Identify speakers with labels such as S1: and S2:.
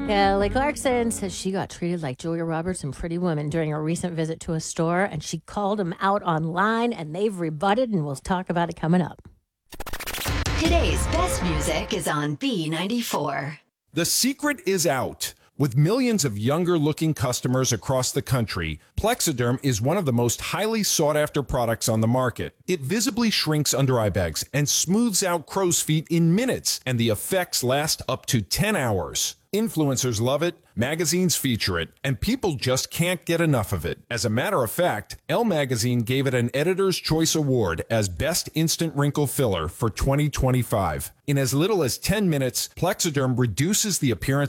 S1: Kelly Clarkson says she got treated like Julia Roberts in Pretty Woman during a recent visit to a store, and she called them out online, and they've rebutted, and we'll talk about it coming up.
S2: Today's best music is on B94.
S3: The secret is out. With millions of younger-looking customers across the country, Plexiderm is one of the most highly sought-after products on the market. It visibly shrinks under-eye bags and smooths out crow's feet in minutes, and the effects last up to 10 hours. Influencers love it, magazines feature it, and people just can't get enough of it. As a matter of fact, Elle Magazine gave it an Editor's Choice Award as Best Instant Wrinkle Filler for 2025. In as little as 10 minutes, Plexiderm reduces the appearance